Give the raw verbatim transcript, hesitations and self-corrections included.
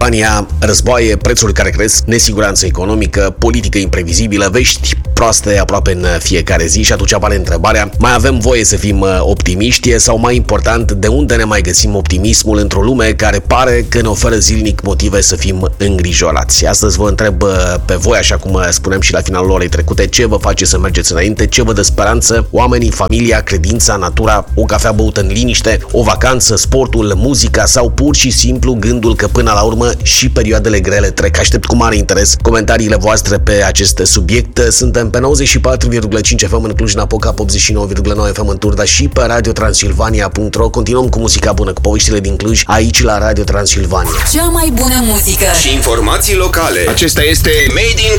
Transilvania, războaie, prețuri care cresc, nesiguranță economică, politică imprevizibilă, vești proaste aproape în fiecare zi și atunci apare întrebarea, mai avem voie să fim optimiști sau mai important, de unde ne mai găsim optimismul într-o lume care pare că ne oferă zilnic motive să fim îngrijorați? Astăzi vă întreb pe voi, așa cum spuneam și la finalul orei trecute, ce vă face să mergeți înainte, ce vă dă speranță, oamenii, familia, credința, natura, o cafea băută în liniște, o vacanță, sportul, muzica sau pur și simplu gândul că până la urmă și perioadele grele trec. Aștept cu mare interes comentariile voastre pe acest subiect. Suntem pe nouăzeci și patru virgulă cinci F M în Cluj-Napoca, pe optzeci și nouă virgulă nouă F M în Turda și pe radio transilvania punct ro. Continuăm cu muzica bună, cu poveștile din Cluj, aici la Radio Transilvania. Cea mai bună muzică și informații locale. Acesta este Made in